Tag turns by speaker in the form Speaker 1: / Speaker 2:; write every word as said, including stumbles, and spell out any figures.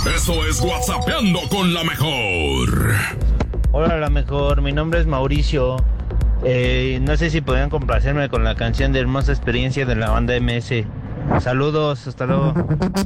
Speaker 1: Esto es WhatsAppeando con la mejor.
Speaker 2: Hola, la mejor. Mi nombre es Mauricio. Eh, no sé si podrían complacerme con la canción de Hermosa Experiencia de la banda M S. Saludos, hasta luego.